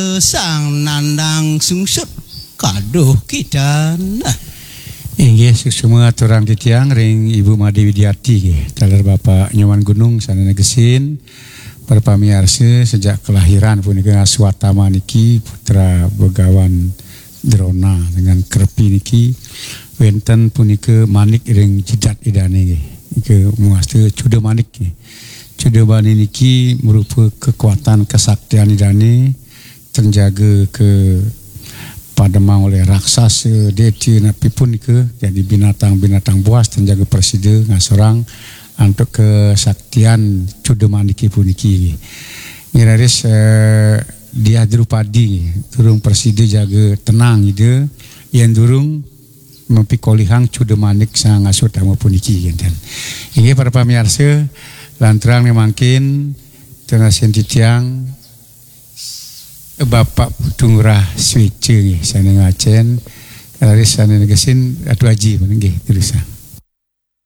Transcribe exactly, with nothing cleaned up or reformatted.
sang nandang sungsut kaduh kidan. Inggih semua aturang titiang ring Ibu Made Widiati nggih, dalar Bapak Nyoman Gunung sanana gesin para pamiarsa sejak kelahiran punika Aswatama niki putra Begawan Drona dengan Krepi niki wenten punika manik ring jidat idane nggih. Iki muaste Cuda Manik nggih. Cuda Manik niki merupakan kekuatan kesaktian idane terjaga ke pademang oleh raksasa deti napi pun ke jadi binatang-binatang buas terjaga presiden ngasorang untuk kesaktian Cuda Maniki puniki. Ngiraris eh, dia Drupadi durung presiden jaga tenang ide yang durung mempikolihang Cuda Manik sang ngasut tamu puniki genten. Ini para pamirsa lantrang memangkin tenasen titiang Bapak Putungrah Swece nggih sana ngacen laris sana gesin atu aji nggih terus.